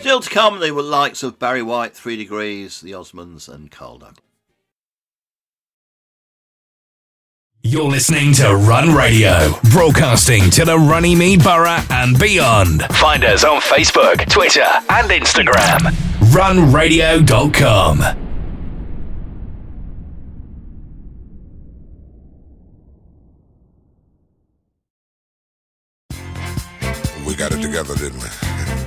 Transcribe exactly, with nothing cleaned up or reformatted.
Still to come, the likes of Barry White, Three Degrees, the Osmonds, and Carl Douglas. You're listening to Run Radio, broadcasting to the Runnymede Borough and beyond. Find us on Facebook, Twitter, and Instagram. run radio dot com. We got it together, didn't we?